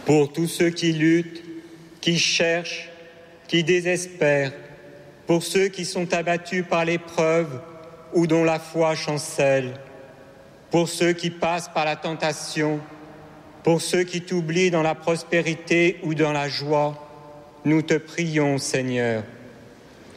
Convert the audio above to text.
Pour tous ceux qui luttent, qui cherchent, qui désespèrent, pour ceux qui sont abattus par l'épreuve ou dont la foi chancelle, pour ceux qui passent par la tentation, pour ceux qui t'oublient dans la prospérité ou dans la joie, nous te prions, Seigneur.